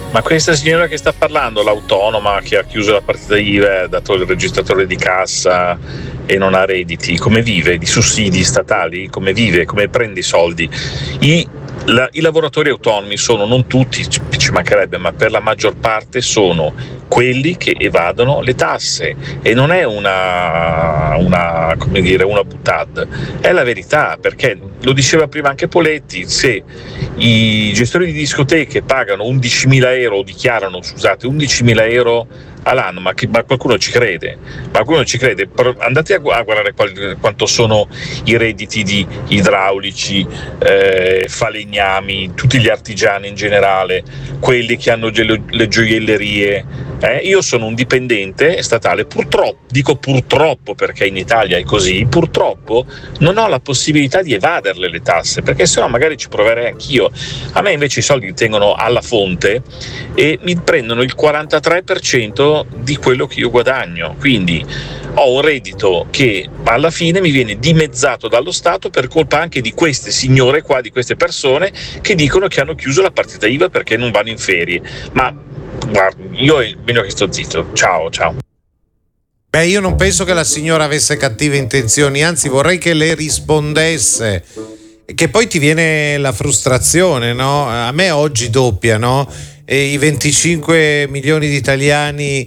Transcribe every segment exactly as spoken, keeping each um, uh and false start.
Ma questa signora che sta parlando, l'autonoma che ha chiuso la partita I V A, ha dato il registratore di cassa e non ha redditi, come vive? Di sussidi statali? Come vive? Come prende i soldi? I, la, i lavoratori autonomi sono, non tutti, ci, ci mancherebbe, ma per la maggior parte sono quelli che evadono le tasse, e non è una, una come dire, una boutade, è la verità, perché lo diceva prima anche Poletti, se i gestori di discoteche pagano undicimila euro, o dichiarano, scusate, undicimila euro all'anno, ma, che, ma qualcuno ci crede? Ma qualcuno ci crede? Andate a, a guardare qual, quanto sono i redditi di idraulici, eh, falegnami, tutti gli artigiani in generale, quelli che hanno le, le gioiellerie. Eh, io sono un dipendente statale, purtroppo, dico purtroppo perché in Italia è così, purtroppo non ho la possibilità di evaderle le tasse, perché sennò magari ci proverei anch'io. A me invece i soldi li tengono alla fonte e mi prendono il quarantatré per cento di quello che io guadagno, quindi ho un reddito che alla fine mi viene dimezzato dallo Stato per colpa anche di queste signore qua, di queste persone che dicono che hanno chiuso la partita I V A perché non vanno in ferie. Ma guarda, io è meglio che sto zitto. Ciao, ciao. Beh, io non penso che la signora avesse cattive intenzioni, anzi vorrei che le rispondesse, che poi ti viene la frustrazione, no? A me oggi doppia, no? E i venticinque milioni di italiani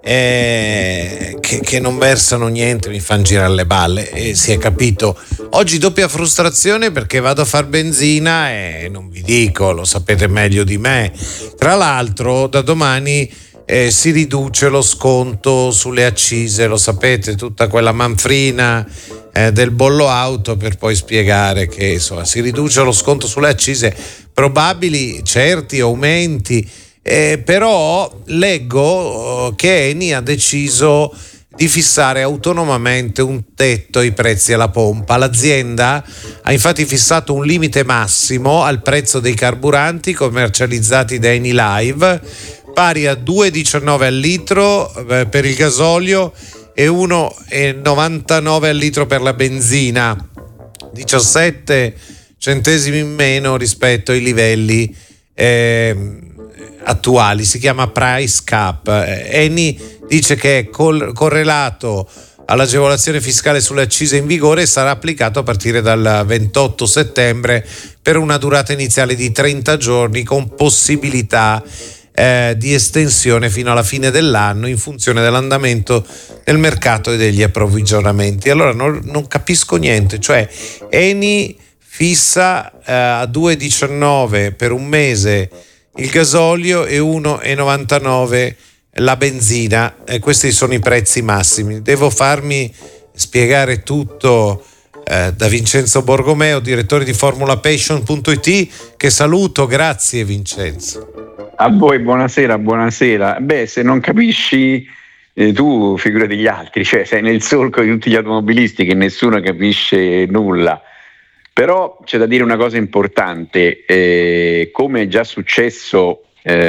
eh, che, che non versano niente mi fanno girare le balle, e si è capito. Oggi doppia frustrazione perché vado a far benzina e non vi dico, lo sapete meglio di me. Tra l'altro da domani eh, si riduce lo sconto sulle accise, lo sapete, tutta quella manfrina eh, del bollo auto, per poi spiegare che insomma si riduce lo sconto sulle accise, probabili certi aumenti, eh, però leggo che Eni ha deciso di fissare autonomamente un tetto ai prezzi alla pompa. L'azienda ha infatti fissato un limite massimo al prezzo dei carburanti commercializzati da Eni Live, pari a due virgola diciannove al litro eh, per il gasolio e uno virgola novantanove al litro per la benzina, diciassette centesimi in meno rispetto ai livelli eh, attuali. Si chiama price cap. Eni dice che è col- correlato all'agevolazione fiscale sulle accise in vigore e sarà applicato a partire dal ventotto settembre per una durata iniziale di trenta giorni con possibilità eh, di estensione fino alla fine dell'anno in funzione dell'andamento del mercato e degli approvvigionamenti. Allora non, non capisco niente, cioè Eni fissa eh, a due virgola diciannove per un mese il gasolio e uno virgola novantanove la benzina, e questi sono i prezzi massimi. Devo farmi spiegare tutto eh, da Vincenzo Borgomeo, direttore di formula passion punto it, che saluto. Grazie Vincenzo. A voi buonasera, buonasera. Beh, se non capisci eh, tu, figurati gli altri, cioè sei nel solco di tutti gli automobilisti che nessuno capisce nulla. Però c'è da dire una cosa importante, eh, come è già successo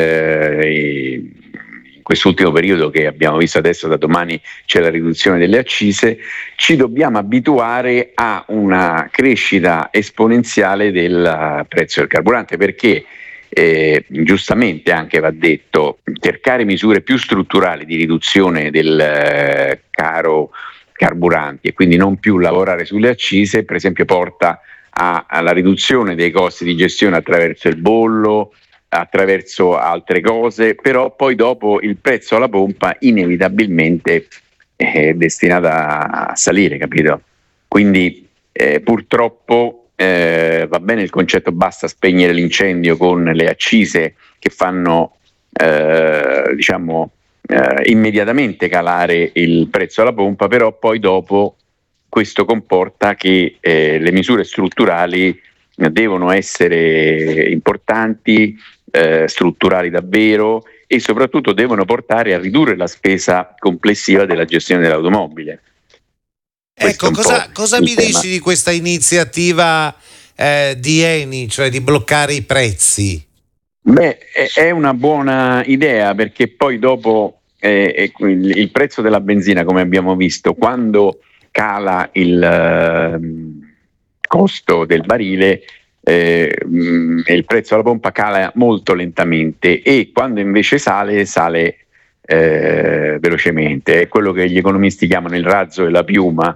eh, in quest'ultimo periodo che abbiamo visto adesso, da domani c'è la riduzione delle accise, ci dobbiamo abituare a una crescita esponenziale del prezzo del carburante, perché eh, giustamente anche va detto, cercare misure più strutturali di riduzione del eh, caro carburanti e quindi non più lavorare sulle accise, per esempio porta a, alla riduzione dei costi di gestione attraverso il bollo, attraverso altre cose, però poi dopo il prezzo alla pompa inevitabilmente è destinato a salire, capito? Quindi eh, purtroppo eh, va bene il concetto basta spegnere l'incendio con le accise che fanno eh, diciamo eh, immediatamente calare il prezzo alla pompa, però poi dopo questo comporta che eh, le misure strutturali devono essere importanti, eh, strutturali davvero, e soprattutto devono portare a ridurre la spesa complessiva della gestione dell'automobile. Questo ecco, cosa, cosa mi tema. dici di questa iniziativa eh, di Eni, cioè di bloccare i prezzi? Beh, è una buona idea, perché poi dopo eh, il, il prezzo della benzina, come abbiamo visto, quando cala il uh, costo del barile, eh, mh, il prezzo alla pompa cala molto lentamente, e quando invece sale, sale eh, velocemente. È quello che gli economisti chiamano il razzo e la piuma,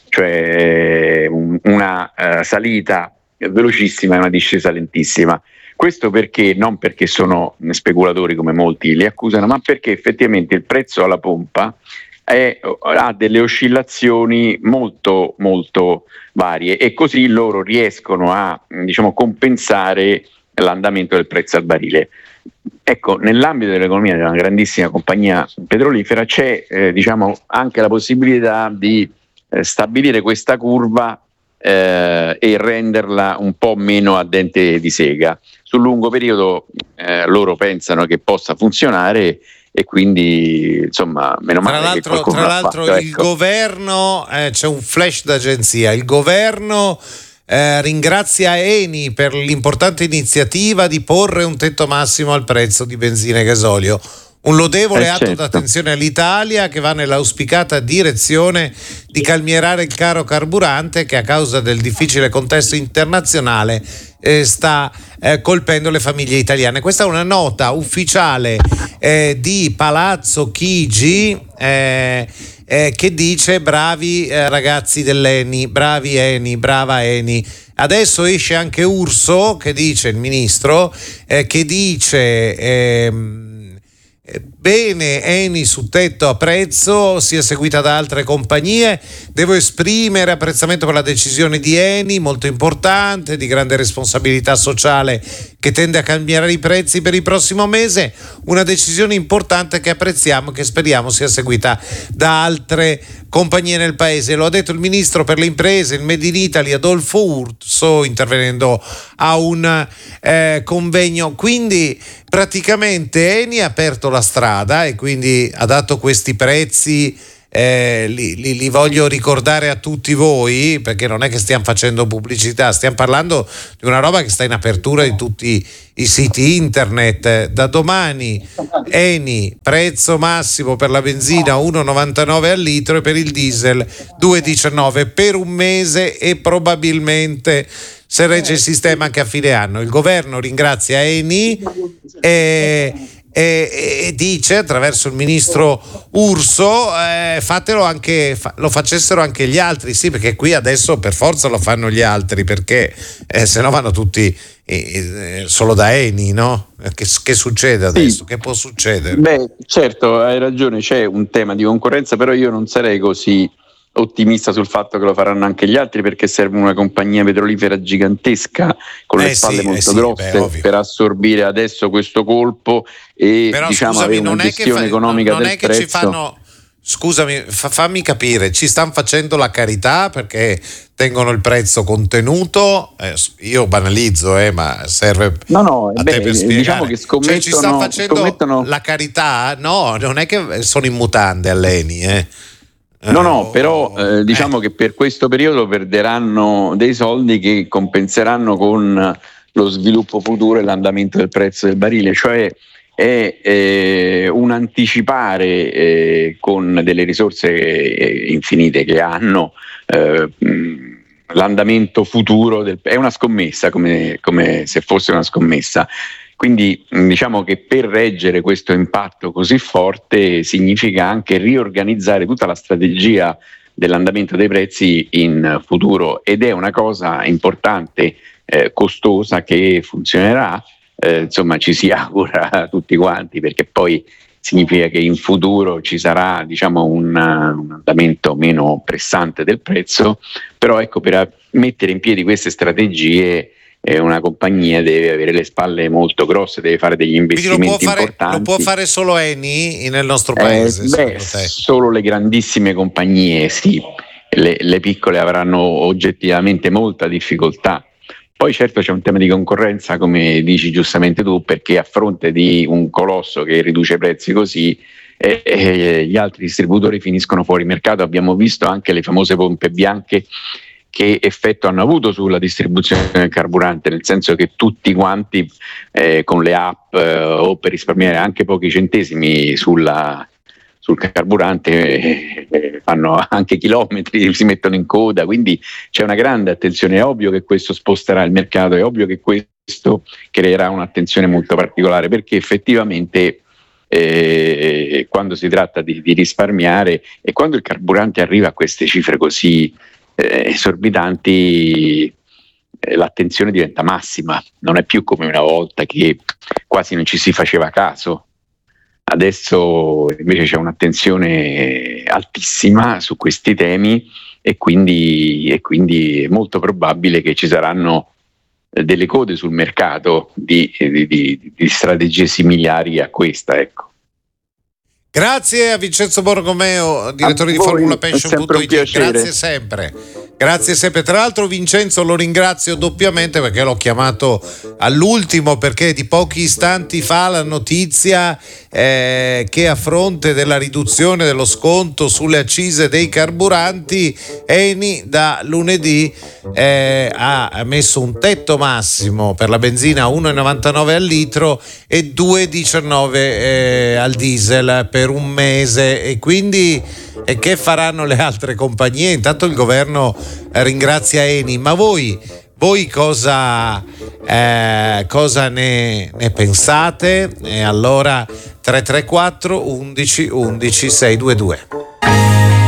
cioè un, una uh, salita velocissima e una discesa lentissima. Questo perché? Non perché sono speculatori come molti li accusano, ma perché effettivamente il prezzo alla pompa è, ha delle oscillazioni molto molto varie, e così loro riescono a, diciamo, compensare l'andamento del prezzo al barile. Ecco, nell'ambito dell'economia di una grandissima compagnia petrolifera c'è eh, diciamo anche la possibilità di eh, stabilire questa curva eh, e renderla un po' meno a dente di sega. Sul lungo periodo eh, loro pensano che possa funzionare, e quindi insomma meno male. Tra l'altro, che tra l'altro fatto, il ecco. governo, eh, c'è un flash d'agenzia, il governo eh, ringrazia Eni per l'importante iniziativa di porre un tetto massimo al prezzo di benzina e gasolio. Un lodevole Eh, atto certo. d'attenzione all'Italia, che va nell'auspicata direzione di calmierare il caro carburante che, a causa del difficile contesto internazionale, eh, sta eh, colpendo le famiglie italiane. Questa è una nota ufficiale eh, di Palazzo Chigi eh, eh, che dice: bravi eh, ragazzi dell'Eni, bravi Eni, brava Eni. Adesso esce anche Urso, che dice, il ministro, eh, che dice... ehm, bene Eni su tetto a prezzo, sia seguita da altre compagnie. Devo esprimere apprezzamento per la decisione di Eni, molto importante, di grande responsabilità sociale, che tende a cambiare i prezzi per il prossimo mese. Una decisione importante che apprezziamo e che speriamo sia seguita da altre compagnie nel paese. Lo ha detto il ministro per le imprese, il Made in Italy, Adolfo Urso, intervenendo a un eh, convegno. Quindi praticamente Eni ha aperto la strada e quindi ha dato questi prezzi. Eh, li, li, li voglio ricordare a tutti voi, perché non è che stiamo facendo pubblicità, stiamo parlando di una roba che sta in apertura di tutti i siti internet. Da domani Eni, prezzo massimo per la benzina uno virgola novantanove al litro e per il diesel due virgola diciannove per un mese, e probabilmente se regge il sistema anche a fine anno. Il governo ringrazia Eni e E, e dice, attraverso il ministro Urso, eh, fatelo anche, fa, lo facessero anche gli altri. Sì, perché qui adesso per forza lo fanno gli altri, perché eh, se no vanno tutti eh, solo da Eni, no? Che, che succede adesso? Sì. Che può succedere? Beh, certo, hai ragione, c'è un tema di concorrenza, però io non sarei così ottimista sul fatto che lo faranno anche gli altri, perché serve una compagnia petrolifera gigantesca con eh le spalle sì, molto eh grosse sì, beh, per assorbire adesso questo colpo e però, diciamo scusami, avere una gestione fa, economica non del è che prezzo. Ci fanno, scusami, fa, fammi capire, ci stanno facendo la carità perché tengono il prezzo contenuto? Eh, io banalizzo, eh, ma serve no, no, a beh, te per spiegare. diciamo che scommettono, cioè, ci stanno facendo scommettono... la carità? No, non è che sono in mutande all'Eni, eh. No, no, però eh, diciamo eh. che per questo periodo perderanno dei soldi che compenseranno con lo sviluppo futuro e l'andamento del prezzo del barile, cioè è eh, un anticipare eh, con delle risorse eh, infinite che hanno eh, l'andamento futuro del, è una scommessa, come, come se fosse una scommessa. Quindi diciamo che per reggere questo impatto così forte significa anche riorganizzare tutta la strategia dell'andamento dei prezzi in futuro, ed è una cosa importante, eh, costosa, che funzionerà, eh, insomma ci si augura tutti quanti, perché poi significa che in futuro ci sarà, diciamo, un, un andamento meno pressante del prezzo. Però ecco, per mettere in piedi queste strategie una compagnia deve avere le spalle molto grosse, deve fare degli investimenti lo può fare, importanti. Lo può fare solo Eni nel nostro paese? Eh, beh, solo le grandissime compagnie, sì, le, le piccole avranno oggettivamente molta difficoltà. Poi certo c'è un tema di concorrenza, come dici giustamente tu, perché a fronte di un colosso che riduce i prezzi così, eh, eh, gli altri distributori finiscono fuori mercato. Abbiamo visto anche le famose pompe bianche che effetto hanno avuto sulla distribuzione del carburante, nel senso che tutti quanti eh, con le app eh, o per risparmiare anche pochi centesimi sulla, sul carburante eh, fanno anche chilometri, si mettono in coda, quindi c'è una grande attenzione. È ovvio che questo sposterà il mercato, è ovvio che questo creerà un'attenzione molto particolare, perché effettivamente eh, quando si tratta di, di risparmiare e quando il carburante arriva a queste cifre così eh, esorbitanti, eh, l'attenzione diventa massima, non è più come una volta che quasi non ci si faceva caso. Adesso invece c'è un'attenzione altissima su questi temi e quindi, e quindi è molto probabile che ci saranno delle code sul mercato di, di, di, di strategie similari a questa, ecco. Grazie a Vincenzo Borromeo, direttore di Formula Pension punto it. Grazie sempre. Grazie sempre. Tra l'altro Vincenzo lo ringrazio doppiamente perché l'ho chiamato all'ultimo, perché di pochi istanti fa la notizia eh, che a fronte della riduzione dello sconto sulle accise dei carburanti, Eni da lunedì eh, ha messo un tetto massimo per la benzina a uno virgola novantanove al litro e due virgola diciannove eh, al diesel per un mese. E quindi e che faranno le altre compagnie? Intanto il governo ringrazia Eni, ma voi, voi cosa, eh, cosa ne, ne pensate? E allora tre tre quattro undici undici sei due due.